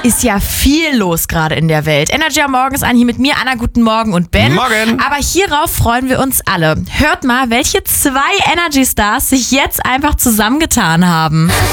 ist ja viel los gerade in der Welt. Energy am Morgen ist an, hier mit mir, Anna, guten Morgen und Ben. Morgen. Aber hierauf freuen wir uns alle. Hört mal, welche 2 Energy Stars sich jetzt einfach zusammengetan haben.